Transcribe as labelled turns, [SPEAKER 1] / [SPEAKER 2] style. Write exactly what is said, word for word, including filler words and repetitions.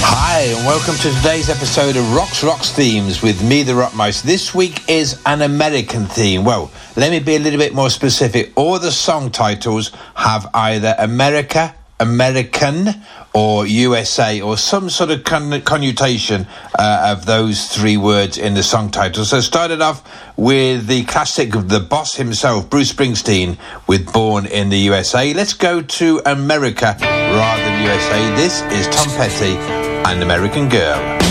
[SPEAKER 1] Hi, and welcome to today's episode of Rocks Rocks Themes with me, the Rockmouse. This week is an American theme. Well, let me be a little bit more specific. All the song titles have either America, American, or U S A, or some sort of con- connotation uh, of those three words in the song title. So started off with the classic of the boss himself, Bruce Springsteen, with Born in the U S A. Let's go to America rather than U S A. This is Tom Petty and American Girl.